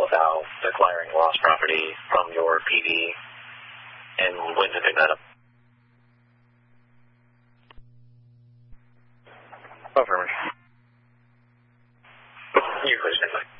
without declaring lost property from your PD, and when to pick that up. Affirmative. You clear, stand by.